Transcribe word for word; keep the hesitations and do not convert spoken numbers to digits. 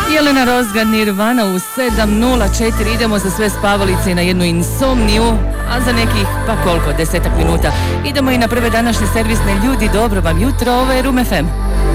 Jelena Rozga, Nirvana u sedam nula četiri. Idemo za sve spavalice na jednu insomniju, a za nekih, pa koliko, desetak minuta idemo i na prve današnje servisne. Ljudi, dobro vam jutro, ovo je Room F M.